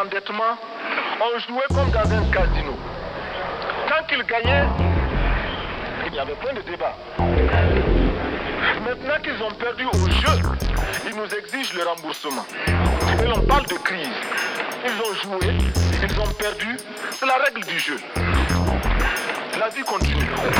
l'endettement, on jouait comme dans un casino. Quand ils gagnaient, il y avait point de débat. Maintenant qu'ils ont perdu au jeu, ils nous exigent le remboursement. Et l'on parle de crise. Ils ont joué, ils ont perdu, c'est la règle du jeu. La vie continue.